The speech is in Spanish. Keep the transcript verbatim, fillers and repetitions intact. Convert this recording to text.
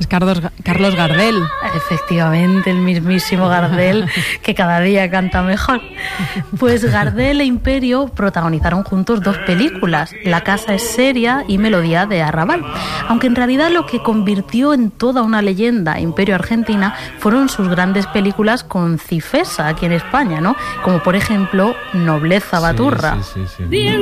Carlos, Carlos Gardel. Efectivamente, el mismísimo Gardel, que cada día canta mejor. Pues Gardel e Imperio protagonizaron juntos dos películas, La casa es seria y Melodía de Arrabal. Aunque en realidad lo que convirtió en toda una leyenda Imperio Argentina fueron sus grandes películas con Cifesa aquí en España, ¿no? Como por ejemplo Nobleza Baturra. Sí, sí, sí, sí.